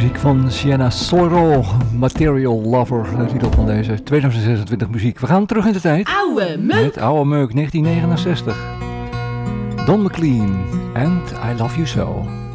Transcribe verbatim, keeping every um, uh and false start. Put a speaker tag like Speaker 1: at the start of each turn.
Speaker 1: muziek van Sienna Soro, Material Lover, de titel van deze tweeduizend zesentwintig muziek. We gaan terug in de tijd.
Speaker 2: Oude meuk!
Speaker 1: Met Oude Meuk negentien negenenzestig. Don McLean and I Love You So.